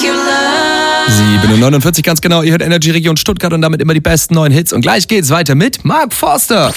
7:49 ganz genau, ihr hört Energy Region Stuttgart und damit immer die besten neuen Hits. Und gleich geht's weiter mit Mark Forster.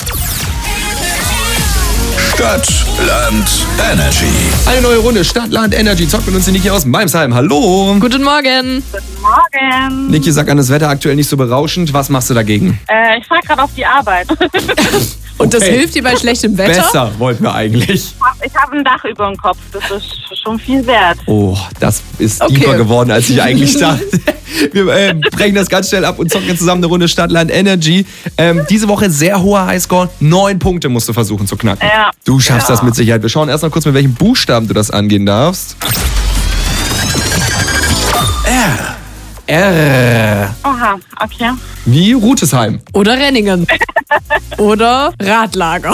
Stadt, Land, Energy. Eine neue Runde Stadt, Land, Energy. Zockt mit uns die Niki aus Meimsheim. Hallo. Guten Morgen. Guten Morgen. Niki, sag an, das Wetter aktuell nicht so berauschend. Was machst du dagegen? Ich fahre gerade auf die Arbeit. Und das Okay. hilft dir bei schlechtem Wetter? Besser wollten wir eigentlich. Ich habe ein Dach über dem Kopf. Das ist schon viel wert. Oh, das ist Okay. tiefer geworden, als ich eigentlich dachte. Wir brechen das ganz schnell ab und zocken jetzt zusammen eine Runde Stadt, Land, Energy. Diese Woche sehr hoher Highscore. 9 Punkte musst du versuchen zu knacken. Ja. Du schaffst das mit Sicherheit. Wir schauen erst noch kurz, mit welchem Buchstaben du das angehen darfst. R. Oha, okay. Wie Rutesheim. Oder Renningen. Oder Radlager.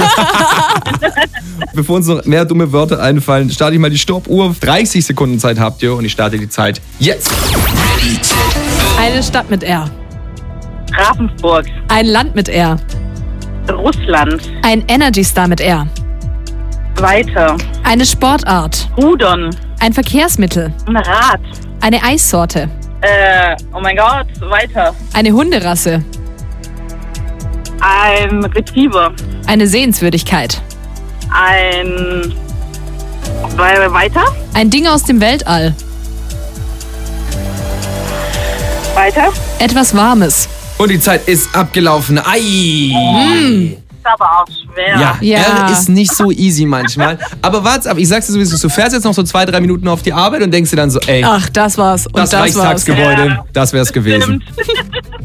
Bevor uns noch mehr dumme Wörter einfallen, starte ich mal die Stoppuhr. 30 Sekunden Zeit habt ihr und ich starte die Zeit jetzt. Eine Stadt mit R. Ravensburg. Ein Land mit R. Russland. Ein Energy-Star mit R. Weiter. Eine Sportart. Rudern. Ein Verkehrsmittel. Ein Rad. Eine Eissorte. Oh mein Gott. Weiter. Eine Hunderasse. Ein Retriever. Eine Sehenswürdigkeit. Ein... Weiter. Ein Ding aus dem Weltall. Weiter. Etwas Warmes. Und die Zeit ist abgelaufen. Ei! Ist aber auch schwer. Ja, Ja. R ist nicht so easy manchmal. Aber warte ab, ich sag's dir sowieso, du fährst jetzt noch so 2-3 Minuten auf die Arbeit und denkst dir dann so, ey, Ach, das war's. Und das das war's. Reichstagsgebäude, das wär's gewesen. Stimmt.